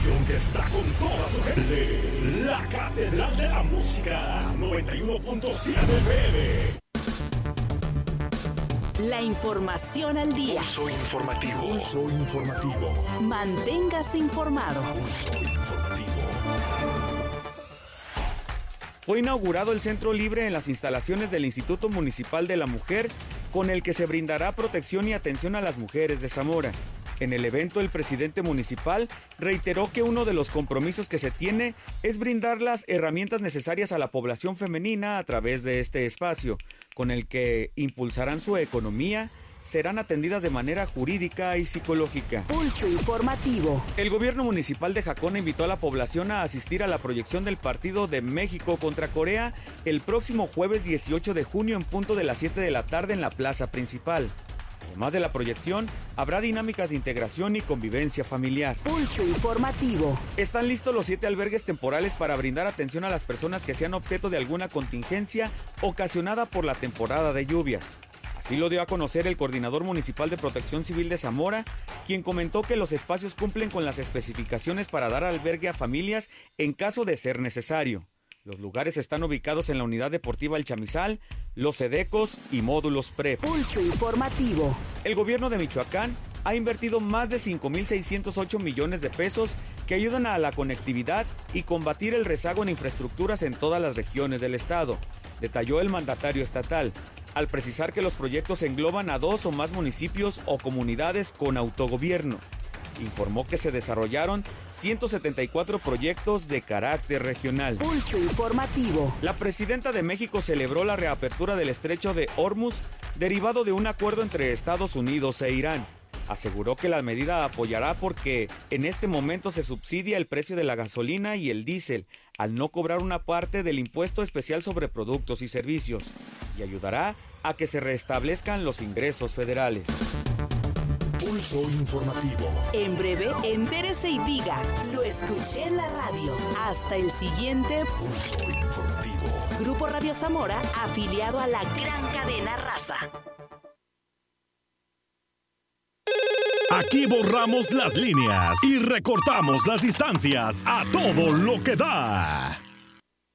estación que está con toda su gente. La Catedral de la Música, 91.7 FM. La información al día. Pulso informativo. Pulso informativo. Manténgase informado. Pulso informativo. Fue inaugurado el Centro Libre en las instalaciones del Instituto Municipal de la Mujer, con el que se brindará protección y atención a las mujeres de Zamora. En el evento, el presidente municipal reiteró que uno de los compromisos que se tiene es brindar las herramientas necesarias a la población femenina a través de este espacio, con el que impulsarán su economía, serán atendidas de manera jurídica y psicológica. Pulso informativo. El gobierno municipal de Jacona invitó a la población a asistir a la proyección del partido de México contra Corea el próximo jueves 18 de junio en punto de las 7 de la tarde en la plaza principal. Además de la proyección, habrá dinámicas de integración y convivencia familiar. Pulso informativo. Están listos los 7 albergues temporales para brindar atención a las personas que sean objeto de alguna contingencia ocasionada por la temporada de lluvias. Así lo dio a conocer el coordinador municipal de Protección Civil de Zamora, quien comentó que los espacios cumplen con las especificaciones para dar albergue a familias en caso de ser necesario. Los lugares están ubicados en la Unidad Deportiva El Chamizal, Los Edecos y Módulos PREP. Pulso informativo. El gobierno de Michoacán ha invertido más de 5.608 millones de pesos que ayudan a la conectividad y combatir el rezago en infraestructuras en todas las regiones del estado, detalló el mandatario estatal, al precisar que los proyectos engloban a 2 o más municipios o comunidades con autogobierno. Informó que se desarrollaron 174 proyectos de carácter regional. Pulso informativo. La presidenta de México celebró la reapertura del estrecho de Hormuz, derivado de un acuerdo entre Estados Unidos e Irán. Aseguró que la medida apoyará porque en este momento se subsidia el precio de la gasolina y el diésel, al no cobrar una parte del impuesto especial sobre productos y servicios, y ayudará a que se restablezcan los ingresos federales. Pulso informativo. En breve, entérese y diga, lo escuché en la radio. Hasta el siguiente Pulso informativo. Grupo Radio Zamora, afiliado a la gran cadena Raza. Aquí borramos las líneas y recortamos las distancias a todo lo que da.